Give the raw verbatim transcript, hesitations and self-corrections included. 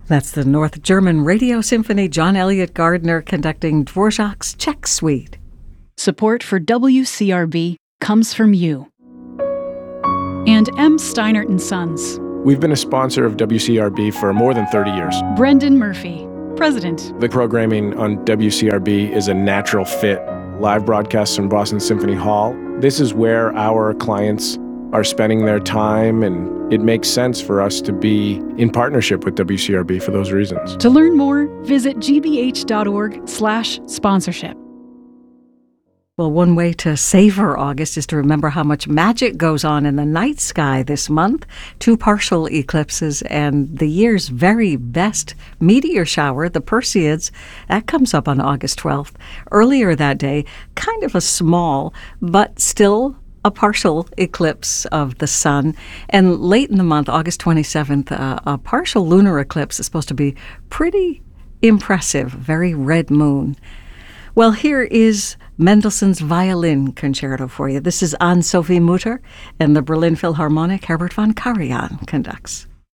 That's the North German Radio Symphony, John Elliott Gardner conducting Dvorak's Czech Suite. Support for W C R B comes from you. And M. Steinert and Sons. We've been a sponsor of W C R B for more than thirty years. Brendan Murphy, President. The programming on W C R B is a natural fit. Live broadcasts from Boston Symphony Hall. This is where our clients are spending their time, and it makes sense for us to be in partnership with W C R B for those reasons. To learn more, visit gbh.org slash sponsorship. Well, one way to savor August is to remember how much magic goes on in the night sky this month. Two partial eclipses and the year's very best meteor shower, the Perseids, that comes up on August twelfth. Earlier that day, kind of a small, but still a partial eclipse of the sun. And late in the month, August twenty-seventh, uh, a partial lunar eclipse is supposed to be pretty impressive, very red moon. Well, here is Mendelssohn's Violin Concerto for you. This is Anne-Sophie Mutter and the Berlin Philharmonic. Herbert von Karajan conducts.